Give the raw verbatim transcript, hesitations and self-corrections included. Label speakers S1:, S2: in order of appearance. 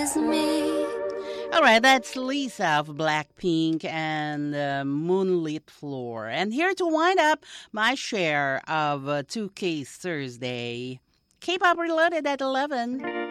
S1: All right, that's Lisa of Blackpink and uh, Moonlit Floor. And here to wind up my share of uh, two Ks Thursday, K-pop Reloaded at eleven.